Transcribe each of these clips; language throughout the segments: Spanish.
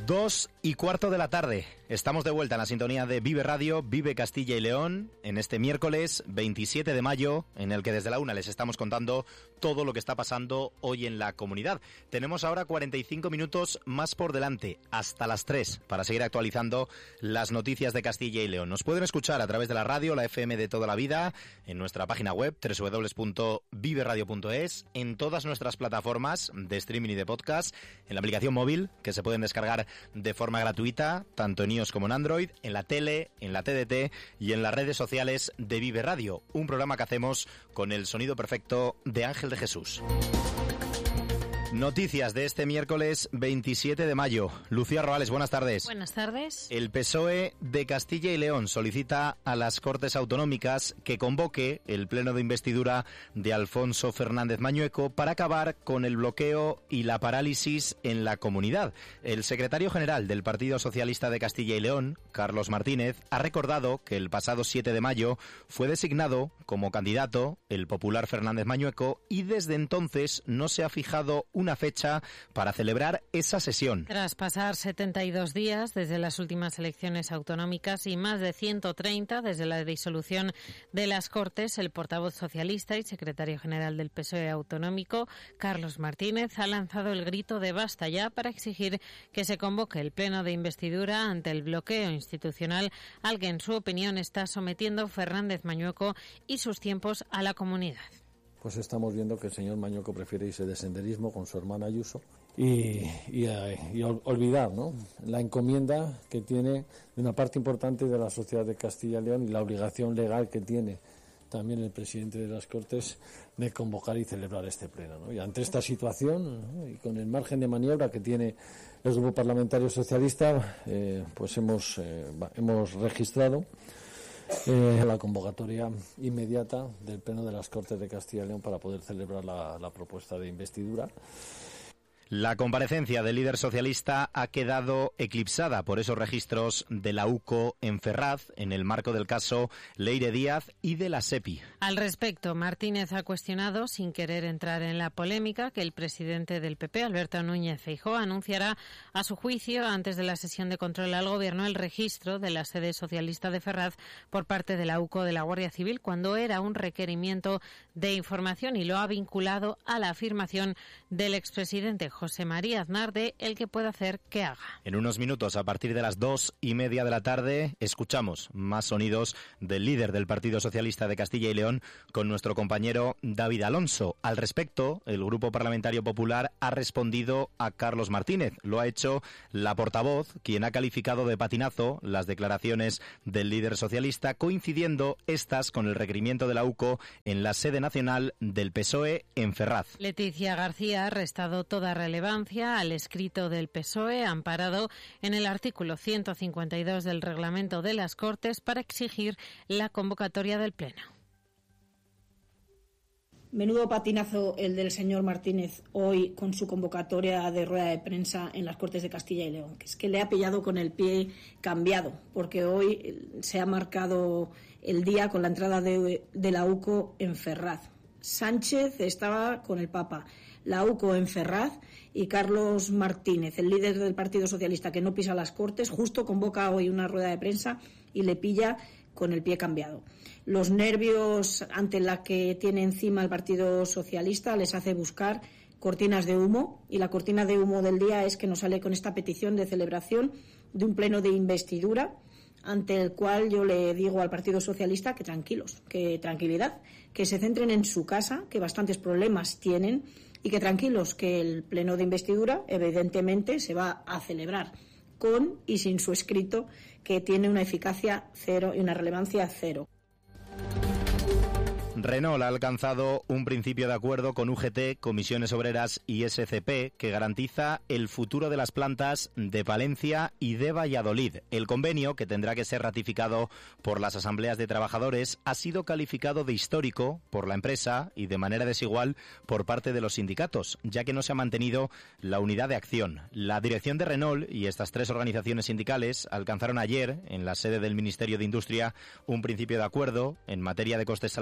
2:15 de la tarde. Estamos de vuelta en la sintonía de Vive Radio, Vive Castilla y León, en este miércoles 27 de mayo, en el que desde la 1 les estamos contando todo lo que está pasando hoy en la comunidad. Tenemos ahora 45 minutos más por delante, hasta las 3, para seguir actualizando las noticias de Castilla y León. Nos pueden escuchar a través de la radio, la FM de toda la vida, en nuestra página web, www.viveradio.es, en todas nuestras plataformas de streaming y de podcast, en la aplicación móvil, que se pueden descargar de forma gratuita, tanto en iOS como en Android, en la tele, en la TDT y en las redes sociales de Vive Radio, un programa que hacemos con el sonido perfecto de Ángel de Jesús. Noticias de este miércoles 27 de mayo. Lucía Roales, buenas tardes. Buenas tardes. El PSOE de Castilla y León solicita a las Cortes Autonómicas que convoque el pleno de investidura de Alfonso Fernández Mañueco para acabar con el bloqueo y la parálisis en la comunidad. El secretario general del Partido Socialista de Castilla y León, Carlos Martínez, ha recordado que el pasado 7 de mayo fue designado como candidato el popular Fernández Mañueco y desde entonces no se ha fijado una fecha para celebrar esa sesión. Tras pasar 72 días desde las últimas elecciones autonómicas y más de 130 desde la disolución de las Cortes, el portavoz socialista y secretario general del PSOE autonómico, Carlos Martínez, ha lanzado el grito de basta ya para exigir que se convoque el pleno de investidura ante el bloqueo institucional al que en su opinión está sometiendo Fernández Mañueco y sus tiempos a la comunidad. Pues estamos viendo que el señor Mañueco prefiere irse de senderismo con su hermana Ayuso y olvidar, ¿no?, la encomienda que tiene de una parte importante de la sociedad de Castilla y León y la obligación legal que tiene también el presidente de las Cortes de convocar y celebrar este pleno, ¿no? Y ante esta situación, ¿no?, y con el margen de maniobra que tiene el Grupo Parlamentario Socialista, pues hemos registrado la convocatoria inmediata del Pleno de las Cortes de Castilla y León para poder celebrar la propuesta de investidura. La comparecencia del líder socialista ha quedado eclipsada por esos registros de la UCO en Ferraz, en el marco del caso Leire Díaz y de la SEPI. Al respecto, Martínez ha cuestionado, sin querer entrar en la polémica, que el presidente del PP, Alberto Núñez Feijóo, anunciará a su juicio, antes de la sesión de control al Gobierno, el registro de la sede socialista de Ferraz por parte de la UCO de la Guardia Civil, cuando era un requerimiento de información, y lo ha vinculado a la afirmación del expresidente José María Aznar de el que puede hacer que haga. En unos minutos, a partir de las 2:30 de la tarde, escuchamos más sonidos del líder del Partido Socialista de Castilla y León con nuestro compañero David Alonso. Al respecto, el Grupo Parlamentario Popular ha respondido a Carlos Martínez. Lo ha hecho la portavoz, quien ha calificado de patinazo las declaraciones del líder socialista, coincidiendo estas con el requerimiento de la UCO en la sede nacional del PSOE en Ferraz. Leticia García ha restado toda relevancia al escrito del PSOE amparado en el artículo 152 del reglamento de las Cortes para exigir la convocatoria del Pleno. Menudo patinazo el del señor Martínez hoy con su convocatoria de rueda de prensa en las Cortes de Castilla y León, que es que le ha pillado con el pie cambiado, porque hoy se ha marcado el día con la entrada de la UCO en Ferraz. Sánchez estaba con el Papa, la UCO en Ferraz, y Carlos Martínez, el líder del Partido Socialista que no pisa las Cortes, justo convoca hoy una rueda de prensa y le pilla con el pie cambiado. Los nervios ante la que tiene encima el Partido Socialista les hace buscar cortinas de humo, y la cortina de humo del día es que nos sale con esta petición de celebración de un pleno de investidura, ante el cual yo le digo al Partido Socialista que tranquilos, que tranquilidad, que se centren en su casa, que bastantes problemas tienen, y que tranquilos, que el pleno de investidura evidentemente se va a celebrar con y sin su escrito, que tiene una eficacia cero y una relevancia cero. Renault ha alcanzado un principio de acuerdo con UGT, Comisiones Obreras y SCP que garantiza el futuro de las plantas de Palencia y de Valladolid. El convenio, que tendrá que ser ratificado por las asambleas de trabajadores, ha sido calificado de histórico por la empresa y de manera desigual por parte de los sindicatos, ya que no se ha mantenido la unidad de acción. La dirección de Renault y estas tres organizaciones sindicales alcanzaron ayer, en la sede del Ministerio de Industria, un principio de acuerdo en materia de costes salariales,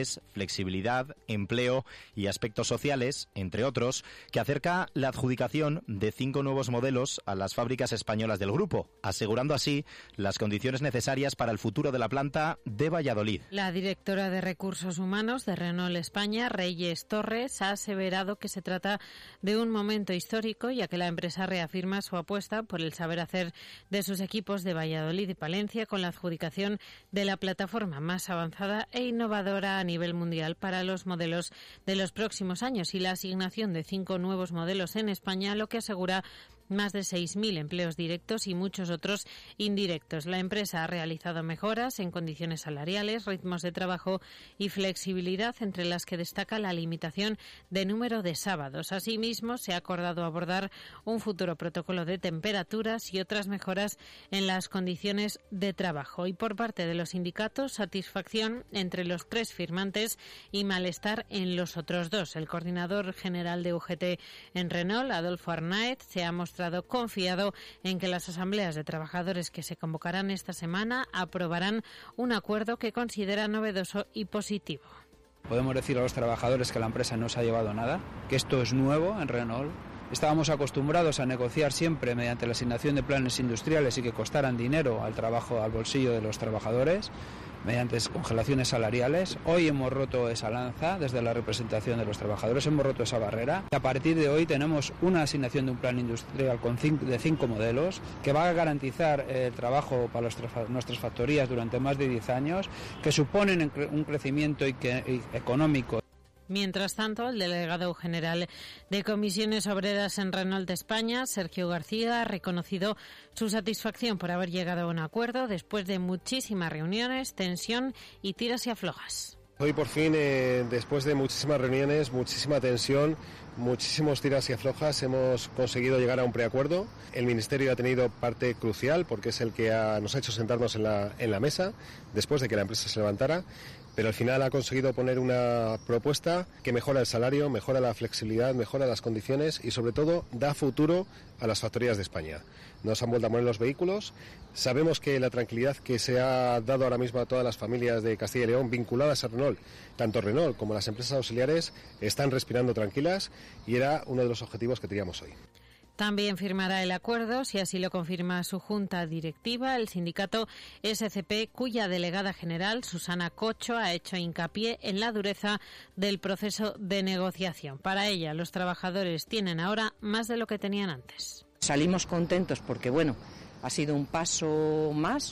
salariales, flexibilidad, empleo y aspectos sociales, entre otros, que acerca la adjudicación de 5 nuevos modelos a las fábricas españolas del grupo, asegurando así las condiciones necesarias para el futuro de la planta de Valladolid. La directora de Recursos Humanos de Renault España, Reyes Torres, ha aseverado que se trata de un momento histórico, ya que la empresa reafirma su apuesta por el saber hacer de sus equipos de Valladolid y Palencia con la adjudicación de la plataforma más avanzada e innovadora a nivel mundial para los modelos de los próximos años y la asignación de 5 nuevos modelos en España, lo que asegura más de 6.000 empleos directos y muchos otros indirectos. La empresa ha realizado mejoras en condiciones salariales, ritmos de trabajo y flexibilidad, entre las que destaca la limitación de número de sábados. Asimismo, se ha acordado abordar un futuro protocolo de temperaturas y otras mejoras en las condiciones de trabajo. Y por parte de los sindicatos, satisfacción entre los 3 firmantes y malestar en los otros 2. El coordinador general de UGT en Renault, Adolfo Arnaez, se ha mostrado confiado en que las asambleas de trabajadores que se convocarán esta semana aprobarán un acuerdo que considera novedoso y positivo. Podemos decir a los trabajadores que la empresa no se ha llevado nada, que esto es nuevo en Renault. Estábamos acostumbrados a negociar siempre mediante la asignación de planes industriales y que costaran dinero al trabajo, al bolsillo de los trabajadores, mediante congelaciones salariales. Hoy hemos roto esa lanza desde la representación de los trabajadores, hemos roto esa barrera. A partir de hoy tenemos una asignación de un plan industrial de 5 modelos que va a garantizar el trabajo para nuestras factorías durante más de 10 años, que suponen un crecimiento económico. Mientras tanto, el delegado general de Comisiones Obreras en Renault de España, Sergio García, ha reconocido su satisfacción por haber llegado a un acuerdo después de muchísimas reuniones, tensión y tiras y aflojas. Hoy por fin, después de muchísimas reuniones, muchísima tensión, muchísimos tiras y aflojas, hemos conseguido llegar a un preacuerdo. El Ministerio ha tenido parte crucial porque es el que nos ha hecho sentarnos en la mesa después de que la empresa se levantara. Pero al final ha conseguido poner una propuesta que mejora el salario, mejora la flexibilidad, mejora las condiciones y sobre todo da futuro a las factorías de España. Nos han vuelto a poner los vehículos. Sabemos que la tranquilidad que se ha dado ahora mismo a todas las familias de Castilla y León vinculadas a Renault, tanto Renault como las empresas auxiliares, están respirando tranquilas y era uno de los objetivos que teníamos hoy. También firmará el acuerdo, si así lo confirma su junta directiva, el sindicato SCP, cuya delegada general, Susana Cocho, ha hecho hincapié en la dureza del proceso de negociación. Para ella, los trabajadores tienen ahora más de lo que tenían antes. Salimos contentos porque, ha sido un pasito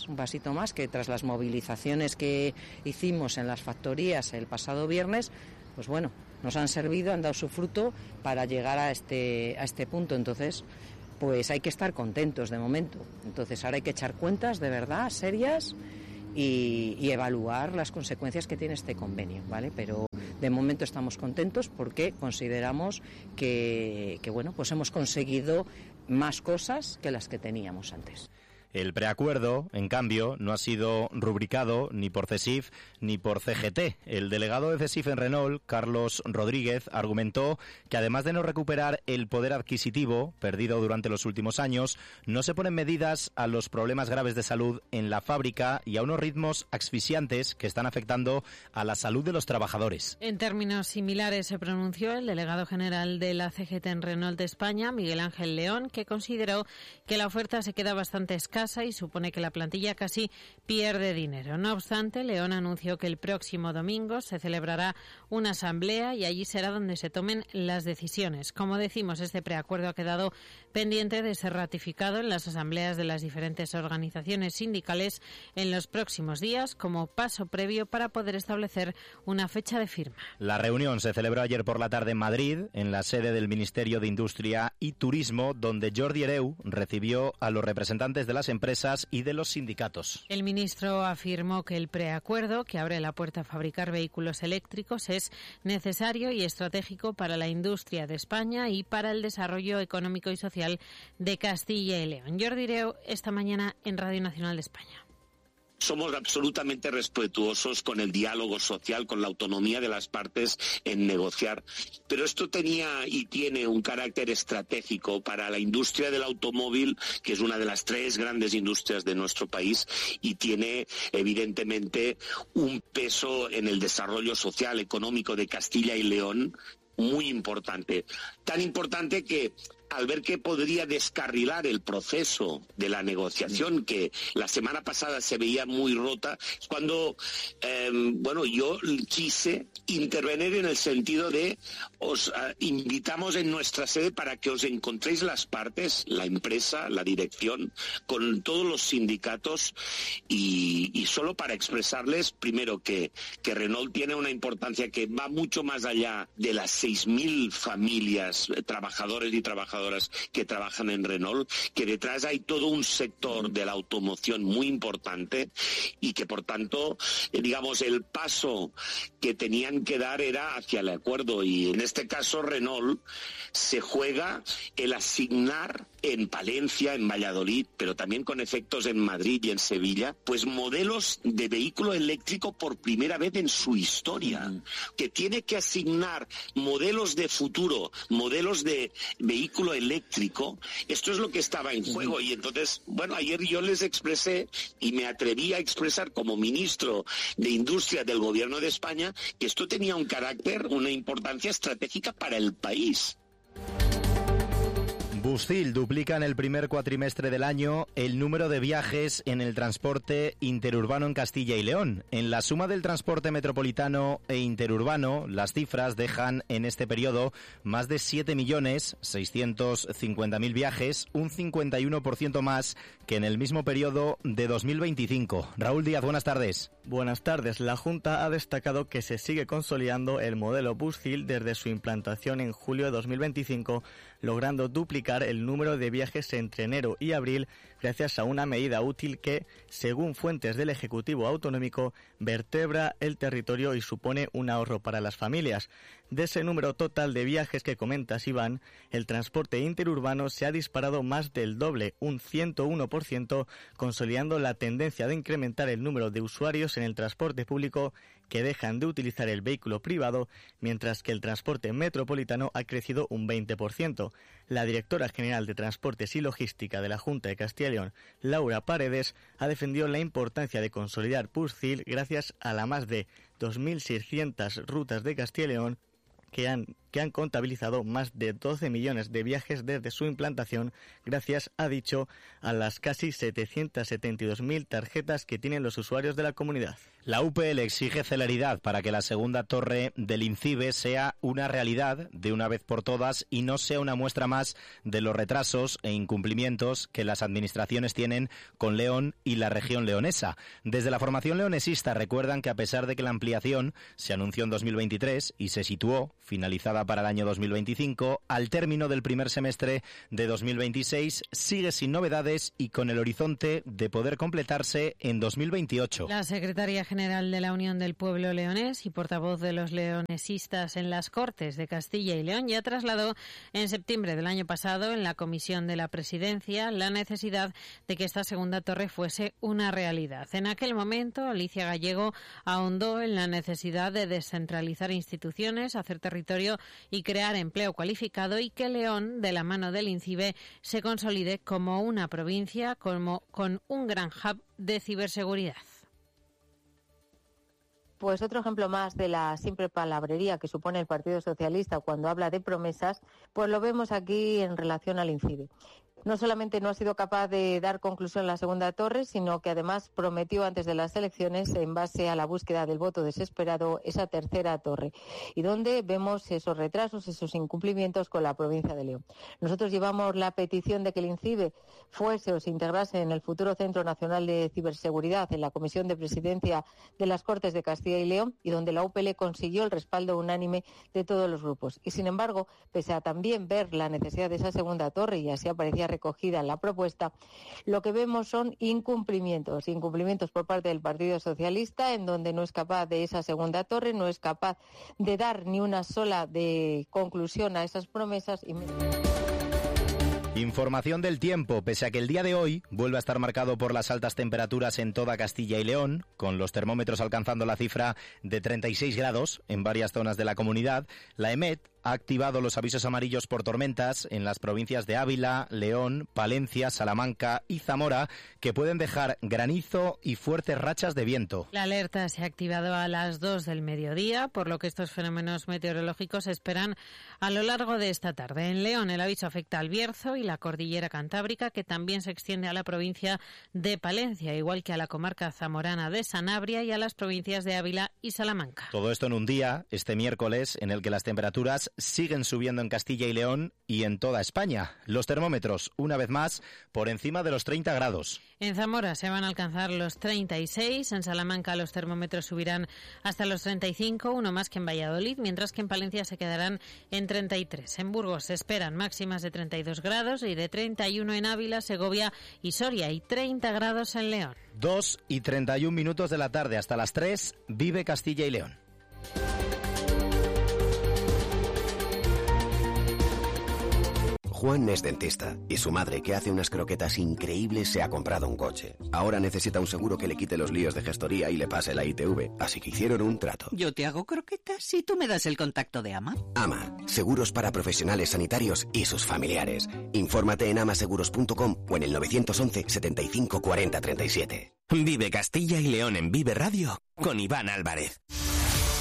más, que tras las movilizaciones que hicimos en las factorías el pasado viernes, nos han servido, han dado su fruto para llegar a este punto. Entonces, hay que estar contentos de momento. Entonces, ahora hay que echar cuentas de verdad, serias, y evaluar las consecuencias que tiene este convenio, ¿vale? Pero de momento estamos contentos porque consideramos que hemos conseguido más cosas que las que teníamos antes. El preacuerdo, en cambio, no ha sido rubricado ni por CESIF ni por CGT. El delegado de CESIF en Renault, Carlos Rodríguez, argumentó que además de no recuperar el poder adquisitivo perdido durante los últimos años, no se ponen medidas a los problemas graves de salud en la fábrica y a unos ritmos asfixiantes que están afectando a la salud de los trabajadores. En términos similares se pronunció el delegado general de la CGT en Renault de España, Miguel Ángel León, que consideró que la oferta se queda bastante escasa y supone que la plantilla casi pierde dinero. No obstante, León anunció que el próximo domingo se celebrará una asamblea y allí será donde se tomen las decisiones. Como decimos, este preacuerdo ha quedado pendiente de ser ratificado en las asambleas de las diferentes organizaciones sindicales en los próximos días como paso previo para poder establecer una fecha de firma. La reunión se celebró ayer por la tarde en Madrid, en la sede del Ministerio de Industria y Turismo, donde Jordi Hereu recibió a los representantes de las empresas y de los sindicatos. El ministro afirmó que el preacuerdo, que abre la puerta a fabricar vehículos eléctricos, es necesario y estratégico para la industria de España y para el desarrollo económico y social de Castilla y León. Jordi Hereu, esta mañana en Radio Nacional de España. somos absolutamente respetuosos con el diálogo social, con la autonomía de las partes en negociar. Pero esto tenía y tiene un carácter estratégico para la industria del automóvil, que es una de las 3 grandes industrias de nuestro país, y tiene evidentemente un peso en el desarrollo social, económico de Castilla y León muy importante. Tan importante que al ver que podría descarrilar el proceso de la negociación, que la semana pasada se veía muy rota, cuando yo quise intervenir en el sentido de os invitamos en nuestra sede para que os encontréis las partes, la empresa, la dirección, con todos los sindicatos y solo para expresarles, primero, que Renault tiene una importancia que va mucho más allá de las 6.000 familias, trabajadores y trabajadoras que trabajan en Renault, que detrás hay todo un sector de la automoción muy importante y que, por tanto, digamos, el paso que tenían que dar era hacia el acuerdo. Y en este caso Renault se juega el asignar en Palencia, en Valladolid, pero también con efectos en Madrid y en Sevilla, pues modelos de vehículo eléctrico por primera vez en su historia, que tiene que asignar modelos de futuro, modelos de vehículo eléctrico. Esto es lo que estaba en juego. Y entonces, ayer yo les expresé y me atreví a expresar como ministro de Industria del Gobierno de España que esto tenía un carácter, una importancia estratégica para el país. Buscil duplica en el primer cuatrimestre del año el número de viajes en el transporte interurbano en Castilla y León. En la suma del transporte metropolitano e interurbano, las cifras dejan en este periodo más de 7.650.000 viajes, un 51% más que en el mismo periodo de 2025. Raúl Díaz, buenas tardes. Buenas tardes. La Junta ha destacado que se sigue consolidando el modelo Buscil desde su implantación en julio de 2025, logrando duplicar el número de viajes entre enero y abril gracias a una medida útil que, según fuentes del Ejecutivo Autonómico, vertebra el territorio y supone un ahorro para las familias. De ese número total de viajes que comentas, Iván, el transporte interurbano se ha disparado más del doble, un 101%, consolidando la tendencia de incrementar el número de usuarios en el transporte público que dejan de utilizar el vehículo privado, mientras que el transporte metropolitano ha crecido un 20%. La directora general de Transportes y Logística de la Junta de Castilla y León, Laura Paredes, ha defendido la importancia de consolidar Buscil gracias a la más de 2.600 rutas de Castilla y León que han contabilizado más de 12 millones de viajes desde su implantación, gracias, ha dicho, a las casi 772.000 tarjetas que tienen los usuarios de la comunidad. La UPL exige celeridad para que la segunda torre del INCIBE sea una realidad de una vez por todas y no sea una muestra más de los retrasos e incumplimientos que las administraciones tienen con León y la región leonesa. Desde la formación leonesista recuerdan que a pesar de que la ampliación se anunció en 2023 y se situó finalizada para el año 2025, al término del primer semestre de 2026 sigue sin novedades y con el horizonte de poder completarse en 2028. La secretaria general de la Unión del Pueblo Leonés y portavoz de los leonesistas en las Cortes de Castilla y León ya trasladó en septiembre del año pasado en la Comisión de la Presidencia la necesidad de que esta segunda torre fuese una realidad. En aquel momento, Alicia Gallego ahondó en la necesidad de descentralizar instituciones, hacer territorio y crear empleo cualificado y que León, de la mano del INCIBE, se consolide como una provincia con un gran hub de ciberseguridad. Pues otro ejemplo más de la simple palabrería que supone el Partido Socialista cuando habla de promesas, pues lo vemos aquí en relación al INCIBE. No solamente no ha sido capaz de dar conclusión a la segunda torre, sino que además prometió antes de las elecciones, en base a la búsqueda del voto desesperado, esa tercera torre. Y donde vemos esos retrasos, esos incumplimientos con la provincia de León. Nosotros llevamos la petición de que el INCIBE fuese o se integrase en el futuro Centro Nacional de Ciberseguridad en la Comisión de Presidencia de las Cortes de Castilla y León, y donde la UPL consiguió el respaldo unánime de todos los grupos. Y sin embargo, pese a también ver la necesidad de esa segunda torre, y así aparecía recogida en la propuesta, lo que vemos son incumplimientos por parte del Partido Socialista, en donde no es capaz de esa segunda torre, no es capaz de dar ni una sola de conclusión a esas promesas. Información del tiempo. Pese a que el día de hoy vuelve a estar marcado por las altas temperaturas en toda Castilla y León, con los termómetros alcanzando la cifra de 36 grados en varias zonas de la comunidad, la EMET ha activado los avisos amarillos por tormentas en las provincias de Ávila, León, Palencia, Salamanca y Zamora, que pueden dejar granizo y fuertes rachas de viento. La alerta se ha activado a las 2 del mediodía, por lo que estos fenómenos meteorológicos se esperan a lo largo de esta tarde. En León el aviso afecta al Bierzo y la cordillera cantábrica, que también se extiende a la provincia de Palencia, igual que a la comarca zamorana de Sanabria y a las provincias de Ávila y Salamanca. Todo esto en un día, este miércoles, en el que las temperaturas siguen subiendo en Castilla y León y en toda España. Los termómetros, una vez más, por encima de los 30 grados. En Zamora se van a alcanzar los 36, en Salamanca los termómetros subirán hasta los 35, uno más que en Valladolid, mientras que en Palencia se quedarán en 33. En Burgos se esperan máximas de 32 grados y de 31 en Ávila, Segovia y Soria, y 30 grados en León. 2:31 de la tarde, hasta las 3, vive Castilla y León. Juan es dentista y su madre, que hace unas croquetas increíbles, se ha comprado un coche. Ahora necesita un seguro que le quite los líos de gestoría y le pase la ITV, así que hicieron un trato. Yo te hago croquetas y tú me das el contacto de AMA. AMA, seguros para profesionales sanitarios y sus familiares. Infórmate en amaseguros.com o en el 911 75 40 37. Vive Castilla y León en Vive Radio con Iván Álvarez.